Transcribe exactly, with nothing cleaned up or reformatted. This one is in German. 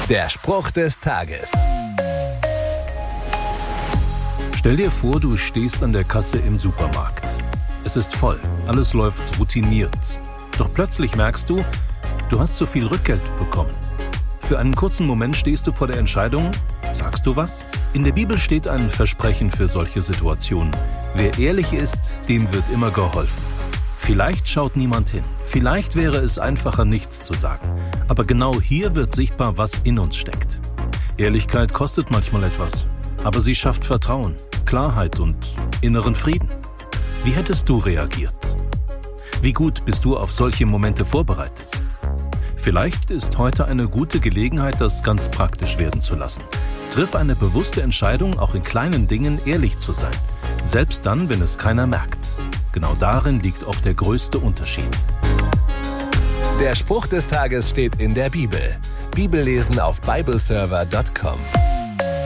Der Spruch des Tages. Stell dir vor, du stehst an der Kasse im Supermarkt. Es ist voll, alles läuft routiniert. Doch plötzlich merkst du, du hast zu viel Rückgeld bekommen. Für einen kurzen Moment stehst du vor der Entscheidung, sagst du was? In der Bibel steht ein Versprechen für solche Situationen. Wer ehrlich ist, dem wird immer geholfen. Vielleicht schaut niemand hin. Vielleicht wäre es einfacher, nichts zu sagen. Aber genau hier wird sichtbar, was in uns steckt. Ehrlichkeit kostet manchmal etwas, aber sie schafft Vertrauen, Klarheit und inneren Frieden. Wie hättest du reagiert? Wie gut bist du auf solche Momente vorbereitet? Vielleicht ist heute eine gute Gelegenheit, das ganz praktisch werden zu lassen. Triff eine bewusste Entscheidung, auch in kleinen Dingen ehrlich zu sein. Selbst dann, wenn es keiner merkt. Genau darin liegt oft der größte Unterschied. Der Spruch des Tages steht in der Bibel. Bibellesen auf bibleserver punkt com.